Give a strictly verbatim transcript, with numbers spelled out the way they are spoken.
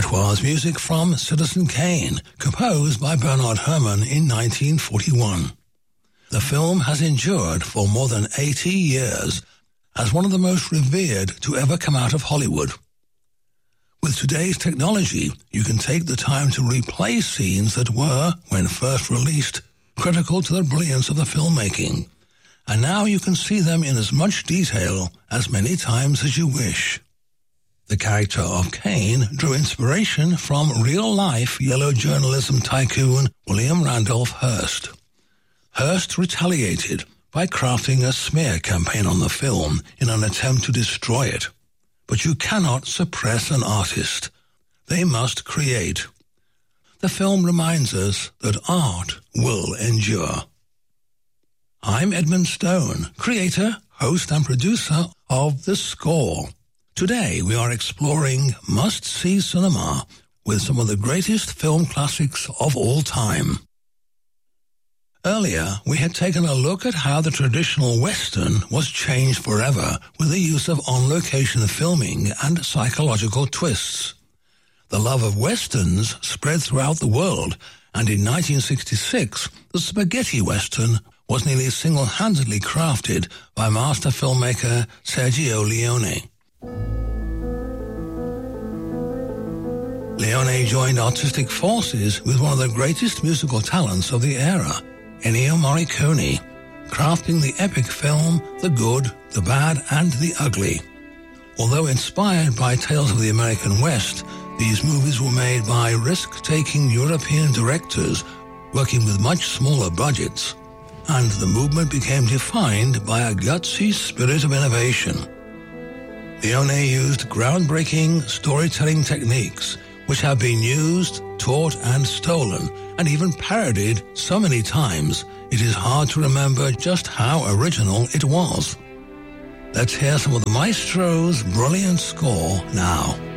That was music from Citizen Kane, composed by Bernard Herrmann in nineteen forty-one. The film has endured for more than eighty years as one of the most revered to ever come out of Hollywood. With today's technology, you can take the time to replay scenes that were, when first released, critical to the brilliance of the filmmaking. And now you can see them in as much detail as many times as you wish. The character of Kane drew inspiration from real-life yellow journalism tycoon William Randolph Hearst. Hearst retaliated by crafting a smear campaign on the film in an attempt to destroy it. But you cannot suppress an artist. They must create. The film reminds us that art will endure. I'm Edmund Stone, creator, host and producer of The Score. Today we are exploring must-see cinema with some of the greatest film classics of all time. Earlier, we had taken a look at how the traditional Western was changed forever with the use of on-location filming and psychological twists. The love of Westerns spread throughout the world, and in nineteen sixty-six, the spaghetti Western was nearly single-handedly crafted by master filmmaker Sergio Leone. Leone joined artistic forces with one of the greatest musical talents of the era, Ennio Morricone, crafting the epic film The Good, the Bad and the Ugly. Although inspired by tales of the American West, these movies were made by risk-taking European directors working with much smaller budgets, and the movement became defined by a gutsy spirit of innovation. Leone used groundbreaking storytelling techniques which have been used, taught and stolen, and even parodied so many times it is hard to remember just how original it was. Let's hear some of the maestro's brilliant score now.